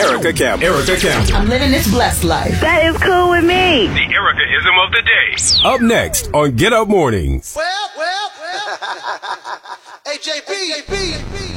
Erica Campbell. Erica Campbell. I'm living this blessed life. That is cool with me. The Erica-ism of the day. Up next on Get Up Mornings. Well. Hey, JP.